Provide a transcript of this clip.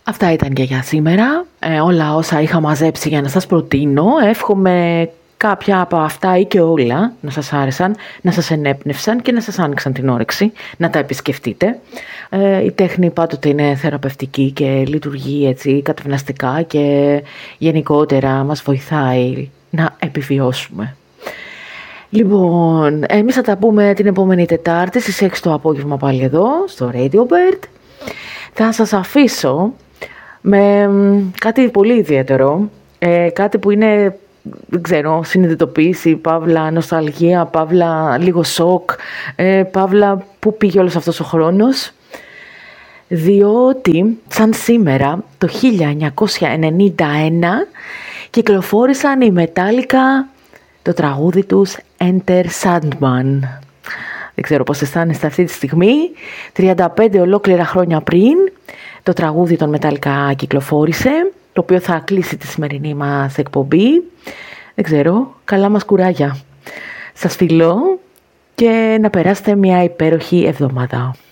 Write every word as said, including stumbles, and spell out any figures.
Αυτά ήταν και για σήμερα. Ε, όλα όσα είχα μαζέψει για να σας προτείνω. Εύχομαι κάποια από αυτά ή και όλα να σας άρεσαν, να σας ενέπνευσαν και να σας άνοιξαν την όρεξη, να τα επισκεφτείτε. Ε, η τέχνη πάντοτε είναι θεραπευτική και λειτουργεί έτσι κατευναστικά και γενικότερα μας βοηθάει να επιβιώσουμε. Λοιπόν, εμείς θα τα πούμε την επόμενη Τετάρτη στις έξι το απόγευμα πάλι εδώ, στο Radio Bird. Θα σας αφήσω με κάτι πολύ ιδιαίτερο, ε, κάτι που είναι, δεν ξέρω, συνειδητοποίηση, παύλα νοσταλγία, παύλα λίγο σοκ, ε, παύλα που πήγε όλος αυτός ο χρόνος. Διότι σαν σήμερα το χίλια εννιακόσια ενενήντα ένα κυκλοφόρησαν οι Metallica το τραγούδι τους Enter Sandman. Δεν ξέρω πώς αισθάνεστε αυτή τη στιγμή. τριάντα πέντε ολόκληρα χρόνια πριν το τραγούδι των Metallica κυκλοφόρησε, το οποίο θα κλείσει τη σημερινή μας εκπομπή. Δεν ξέρω, καλά μας κουράγια. Σας φιλώ και να περάσετε μια υπέροχη εβδομάδα.